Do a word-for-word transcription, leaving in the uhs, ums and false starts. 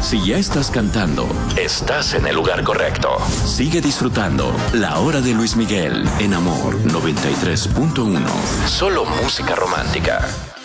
Si ya estás cantando, estás en el lugar correcto. Sigue disfrutando La Hora de Luis Miguel en Amor noventa y tres punto uno. Solo música romántica.